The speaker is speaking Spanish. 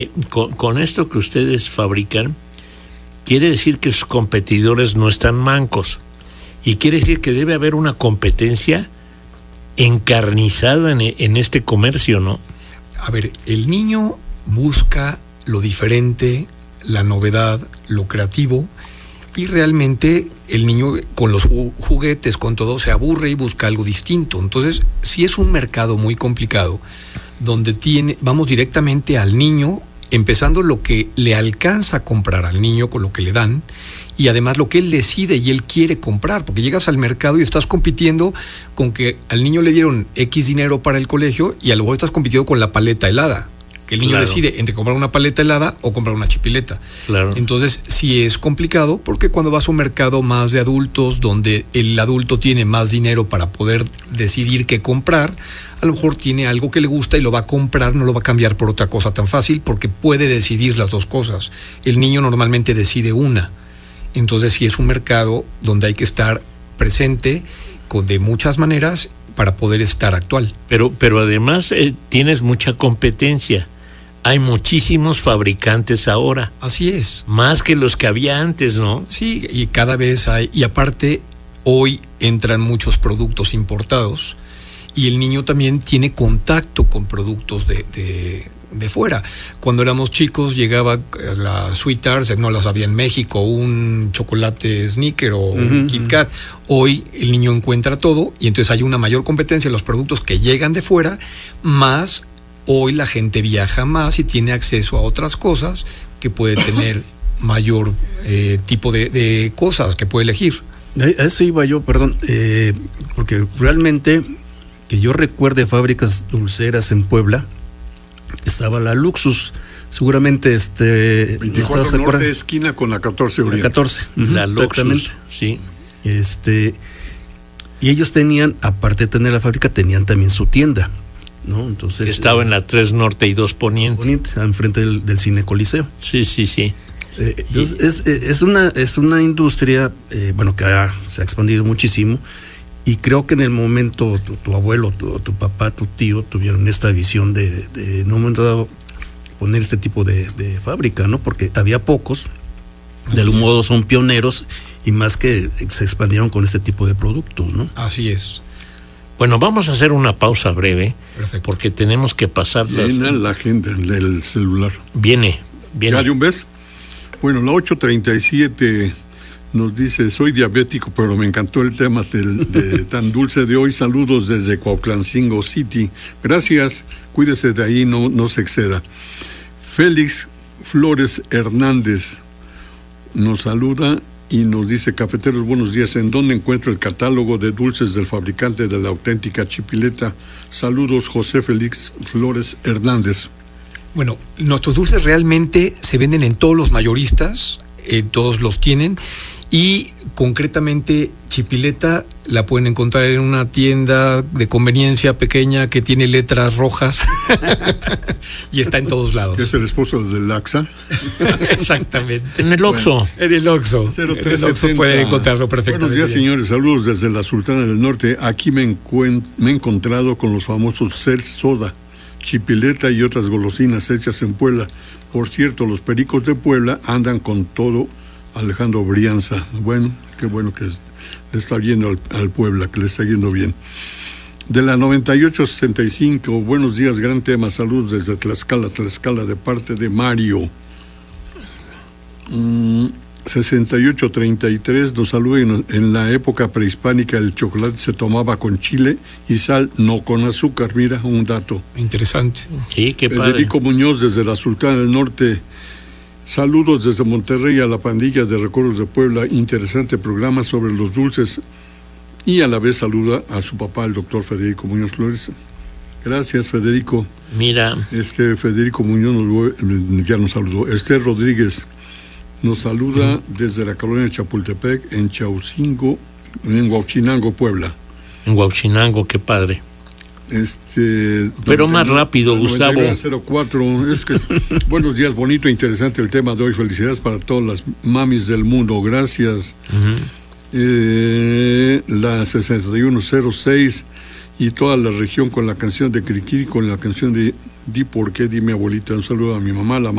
Con esto que ustedes fabrican, quiere decir que sus competidores no están mancos. Y quiere decir que debe haber una competencia encarnizada en este comercio, ¿no? A ver, el niño busca lo diferente, la novedad, lo creativo, y realmente el niño con los juguetes, con todo, se aburre y busca algo distinto. Entonces, sí es un mercado muy complicado, donde vamos directamente al niño, empezando lo que le alcanza a comprar al niño con lo que le dan, y además lo que él decide y él quiere comprar, porque llegas al mercado y estás compitiendo con que al niño le dieron X dinero para el colegio y a lo mejor estás compitiendo con la paleta helada, que el niño decide entre comprar una paleta helada o comprar una chipileta. Claro. Entonces sí es complicado, porque cuando vas a un mercado más de adultos, donde el adulto tiene más dinero para poder decidir qué comprar, a lo mejor tiene algo que le gusta y lo va a comprar, no lo va a cambiar por otra cosa tan fácil, porque puede decidir las dos cosas. El niño normalmente decide una. Entonces sí es un mercado donde hay que estar presente de muchas maneras para poder estar actual. Pero además tienes mucha competencia. Hay muchísimos fabricantes ahora. Así es. Más que los que había antes, ¿no? Sí, y cada vez hay. Y aparte, hoy entran muchos productos importados y el niño también tiene contacto con productos de fuera. Cuando éramos chicos llegaba la Sweet Tarts, no las había en México, un chocolate Snicker o un Kit Kat. Hoy el niño encuentra todo y entonces hay una mayor competencia en los productos que llegan de fuera, más hoy la gente viaja más y tiene acceso a otras cosas que puede tener mayor tipo de cosas que puede elegir. A eso iba yo, perdón, porque realmente que yo recuerde fábricas dulceras en Puebla, estaba la Luxus, seguramente 24 Norte, esquina con la 14 Oriente. La 14, la Luxus, sí. Y ellos tenían, aparte de tener la fábrica, tenían también su tienda, ¿no? Entonces estaba en la 3 Norte y 2 Poniente, enfrente del Cine Coliseo. Sí. Entonces es una industria, que se ha expandido muchísimo. Y creo que en el momento tu abuelo, tu papá, tu tío tuvieron esta visión de en un momento dado poner este tipo de fábrica, ¿no? Porque había pocos, de algún modo son pioneros y más que se expandieron con este tipo de productos, ¿no? Así es. Bueno, vamos a hacer una pausa breve. Perfecto. Porque tenemos que pasar llena la agenda del celular. Viene. ¿Ya de un vez? Bueno, la 8:37 nos dice, soy diabético, pero me encantó el tema de tan dulce de hoy. Saludos desde Cuautlancingo City. Gracias, cuídese de ahí, no se exceda. Félix Flores Hernández nos saluda y nos dice, cafeteros, buenos días. ¿En dónde encuentro el catálogo de dulces del fabricante de la auténtica chipileta? Saludos, José Félix Flores Hernández. Bueno, nuestros dulces realmente se venden en todos los mayoristas, todos los tienen. Y concretamente chipileta la pueden encontrar en una tienda de conveniencia pequeña que tiene letras rojas y está en todos lados. ¿Es el esposo del Laxa? Exactamente. En el Oxxo. Bueno, en el Oxxo. 0370. Pueden encontrarlo perfectamente. Buenos días, señores. Saludos desde la Sultana del Norte. Aquí me he encontrado con los famosos Cel Soda, chipileta y otras golosinas hechas en Puebla. Por cierto, los pericos de Puebla andan con todo. Alejandro Brianza, bueno, qué bueno que le está yendo al Puebla, que le está yendo bien. De la 9865, buenos días, gran tema, saludos desde Tlaxcala, de parte de Mario. 6833 nos saluda. En la época prehispánica el chocolate se tomaba con chile y sal, no con azúcar. Mira, un dato interesante. Sí, qué padre. Federico Muñoz desde la Sultana del Norte. Saludos desde Monterrey a la pandilla de Recuerdos de Puebla. Interesante programa sobre los dulces. Y a la vez saluda a su papá, el doctor Federico Muñoz Flores. Gracias, Federico. Mira. Federico Muñoz ya nos saludó. Esther Rodríguez nos saluda desde la colonia Chapultepec, en Huauchinango, Puebla. En Huauchinango, qué padre. Pero más rápido, Gustavo. 04, es que buenos días, bonito e interesante el tema de hoy. Felicidades para todas las mamis del mundo. Gracias. La 6106 y toda la región con la canción de Cricri, con la canción de Di por qué, di mi abuelita. Un saludo a mi mamá, la